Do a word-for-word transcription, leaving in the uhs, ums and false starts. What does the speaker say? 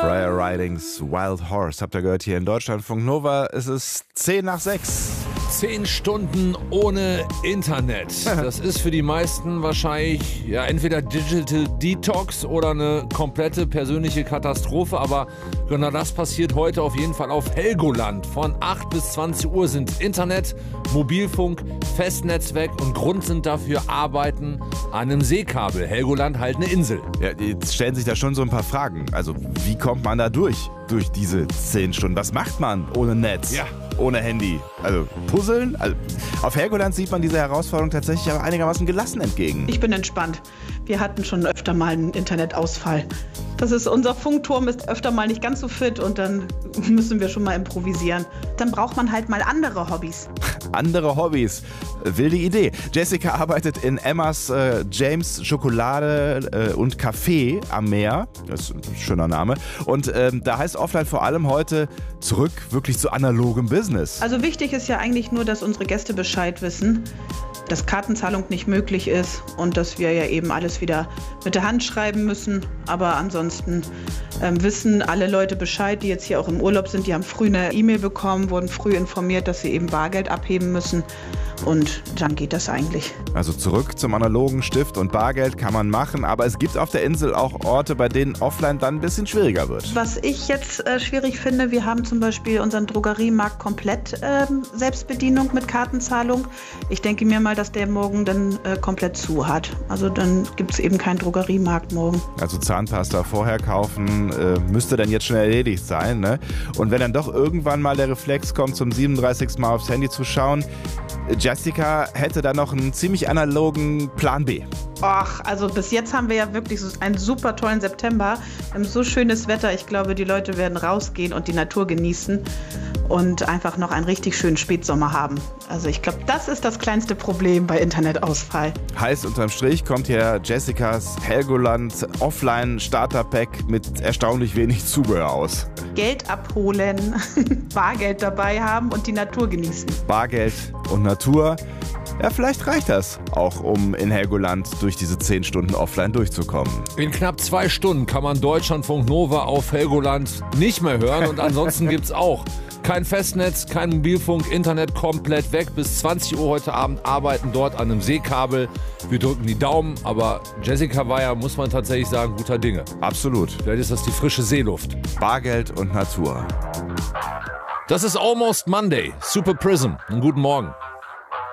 Rare Ridings Wild Horse habt ihr gehört hier in Deutschlandfunk Nova. Es ist zehn nach sechs. Zehn Stunden ohne Internet. Das ist für die meisten wahrscheinlich ja entweder Digital Detox oder eine komplette persönliche Katastrophe. Aber genau das passiert heute auf jeden Fall auf Helgoland. Von acht bis zwanzig Uhr sind Internet, Mobilfunk, Festnetz weg und Grund sind dafür Arbeiten an einem Seekabel. Helgoland halt eine Insel. Ja, jetzt stellen sich da schon so ein paar Fragen. Also wie kommt man da durch, durch diese zehn Stunden? Was macht man ohne Netz? Ja. Ohne Handy. Also puzzeln. Also, auf Helgoland sieht man dieser Herausforderung tatsächlich aber einigermaßen gelassen entgegen. Ich bin entspannt. Wir hatten schon öfter mal einen Internetausfall. Das ist, unser Funkturm ist öfter mal nicht ganz so fit und dann müssen wir schon mal improvisieren. Dann braucht man halt mal andere Hobbys. Andere Hobbys. Wilde Idee. Jessica arbeitet in Emmas äh, James Schokolade äh, und Café am Meer. Das ist ein schöner Name. Und ähm, da heißt offline vor allem heute zurück wirklich zu analogem Business. Also wichtig ist ja eigentlich nur, dass unsere Gäste Bescheid wissen, dass Kartenzahlung nicht möglich ist und dass wir ja eben alles wieder mit der Hand schreiben müssen. Aber ansonsten ähm, wissen alle Leute Bescheid, die jetzt hier auch im Urlaub sind. Die haben früh eine E-Mail bekommen, wurden früh informiert, dass sie eben Bargeld abheben müssen. Und dann geht das eigentlich. Also zurück zum analogen Stift und Bargeld kann man machen, aber es gibt auf der Insel auch Orte, bei denen offline dann ein bisschen schwieriger wird. Was ich jetzt äh, schwierig finde, wir haben zum Beispiel unseren Drogeriemarkt komplett äh, Selbstbedienung mit Kartenzahlung. Ich denke mir mal, dass der morgen dann äh, komplett zu hat. Also dann gibt es eben keinen Drogeriemarkt morgen. Also Zahnpasta vorher kaufen, äh, müsste dann jetzt schnell erledigt sein, ne? Und wenn dann doch irgendwann mal der Reflex kommt, zum siebenunddreißigsten Mal aufs Handy zu schauen, Jessica hätte da noch einen ziemlich analogen Plan B. Ach, also bis jetzt haben wir ja wirklich so einen super tollen September. Wir haben so schönes Wetter. Ich glaube, die Leute werden rausgehen und die Natur genießen und einfach noch einen richtig schönen Spätsommer haben. Also ich glaube, das ist das kleinste Problem bei Internetausfall. Heißt, unterm Strich kommt hier Jessicas Helgoland Offline Starter Pack mit erstaunlich wenig Zubehör aus. Geld abholen, Bargeld dabei haben und die Natur genießen. Bargeld und Natur. Ja, vielleicht reicht das auch, um in Helgoland durch diese zehn Stunden offline durchzukommen. In knapp zwei Stunden kann man Deutschlandfunk Nova auf Helgoland nicht mehr hören und ansonsten gibt's auch kein Festnetz, kein Mobilfunk, Internet komplett weg. Bis zwanzig Uhr heute Abend arbeiten dort an einem Seekabel. Wir drücken die Daumen, aber Jessica war ja, muss man tatsächlich sagen, guter Dinge. Absolut. Vielleicht ist das die frische Seeluft. Bargeld und Natur. Das ist Almost Monday. Super Prism. Einen guten Morgen.